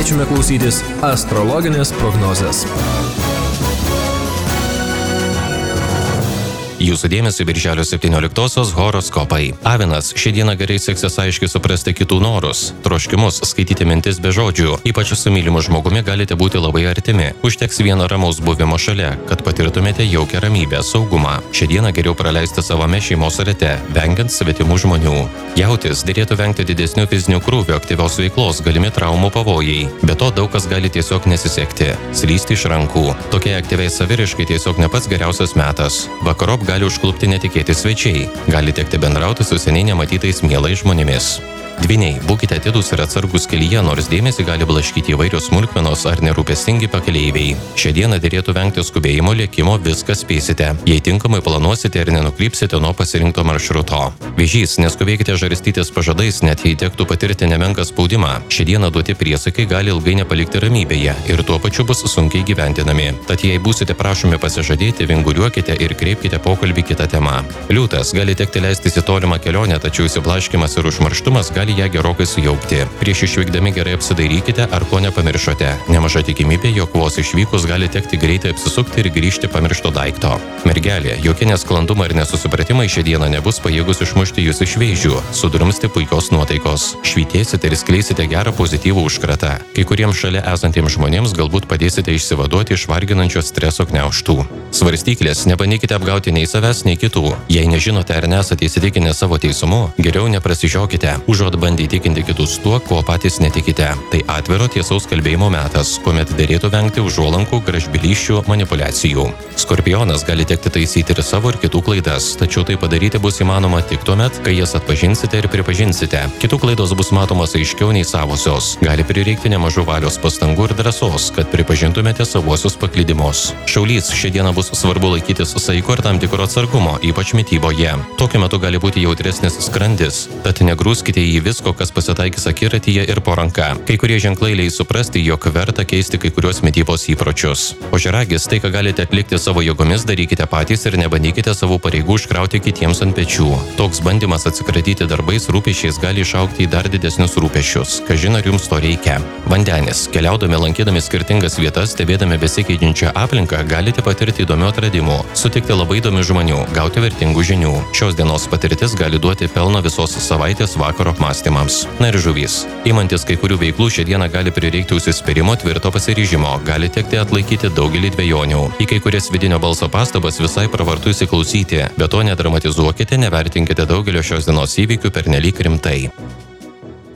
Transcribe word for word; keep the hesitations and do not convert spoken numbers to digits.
kviečiame klausytis astrologinės prognozės. Jūsų dėmesio birželio septynioliktosios horoskopai. Avinas, šią dieną gerai seksis aiškiai suprasti kitų norus, troškimus, skaityti mintis be žodžių. Ypač su mylimu žmogumi galite būti labai artimi. Užteks vieno ramaus buvimo šalia, kad patirtumėte jaukią ramybę, saugumą. Šią dieną geriau praleisti savame šeimos rate, vengiant svetimų žmonių. Jautis, derėtų vengti didesnių fizinių krūvių, aktyvios veiklos, galimi traumų pavojai. Be to daug kas gali tiesiog nesisekti, slysti iš rankų. Tokiai aktyviai saviriškai tiesiog ne pats geriausias metas. Vakarop gali užklupti netikėti svečiai. Gali tekti bendrauti su seniai nematytais mielais žmonėmis. Dvyniai, būkite atidūs ir atsargus kelyje, nors dėmesį gali blaškyti įvairios smulkmenos ar nerūpestingi pakeleiviai. Šią dieną derėtų vengti skubėjimo, lėkimo, viską spėsite. Jei tinkamai planuosite ir nenukrypsite nuo pasirinkto maršruto. Vėžys, neskubėkite žarstytis pažadais, net jei tektų patirti nemenką spaudimą. Šią dieną duoti priesakai gali ilgai nepalikti ramybėje ir tuo pačiu bus sunkiai gyventinami. Tad jei būsite prašomi pasižadėti, vinguriuokite ir kreipkite pokalbį kitą temą. Liūtas, gali tekti leistis į tolimą kelionę, tačiau įsiblaškymas ir užmarštumas gali ją gerokai sujaukti. Prieš išvykdami gerai apsidairykite, ar ko nepamiršote. Nemaža tikimybė, jog vos išvykus gali tekti greitai apsisukti ir grįžti pamiršto daikto. Mergelė, jokie nesklandumai ir nesusipratimai šią dieną nebus pajėgus išmušti jūs iš vėžių, sudrumsti puikios nuotaikos. Švytėsite ir skleisite gerą pozityvų užkratą. Kai kuriems šalia esantiems žmonėms galbūt padėsite išsivaduoti iš varginančio streso gniaužtų. Svarstyklės, nebandykite apgauti nei savęs, nei kitų. Jei nežinote ar nesate įsitikinę savo teisumu, geriau neprasižiokite. Užuot bandė įtikinti kitus tuo, kuo patys netikite. Tai atviro tiesaus kalbėjimo metas, kuomet derėtų vengti užuolankų, gražbylysčių, manipulacijų. Skorpionas, gali tekti taisyti ir savo ir kitų klaidas, tačiau tai padaryti bus įmanoma tik tuomet, kai jas atpažinsite ir pripažinsite. Kitų klaidos bus matomos aiškiau nei savosios. Gali prireikti nemažų valios pastangų ir drąsos, kad pripažintumėte savuosius paklydimus. Šaulys, šią dieną bus svarbu laikytis saiko ir tam tikro atsargumo, ypač mityboje. Tokiu metu gali būti jautresnis skrandis, tad negrūskite į visko, kas pasitaikys akiratyje ir po ranka. Kai kurie ženklai leis suprasti, jog verta keisti kai kuriuos mitybos įpročius. Ožiaragis, tai ką galite atlikti savo jėgomis, darykite patys ir nebandykite savo pareigų užkrauti kitiems ant pečių. Toks bandymas atsikratyti darbais rūpesčiais gali išaugti į dar didesnius rūpesčius. Kažin ar jums to reikia. Vandenis, keliaudami lankydami skirtingas vietas, stebėdami besikeičiančią aplinką, galite patirti įdomių atradimų, sutikti labai įdomių žmonių, gauti vertingų žinių. Šios dienos patirtis gali duoti pelno visos savaitės vakaro apmąstymams. Na ir žuvys. Imantis kai kurių veiklų šią dieną gali prireikti užsispyrimo, tvirto pasiryžimo, gali tekti atlaikyti daugelį dvejonių. Į kai kurias vidinio balso pastabas visai pravartu įsiklausyti, bet to nedramatizuokite, nevertinkite daugelio šios dienos įvykių pernelyg rimtai.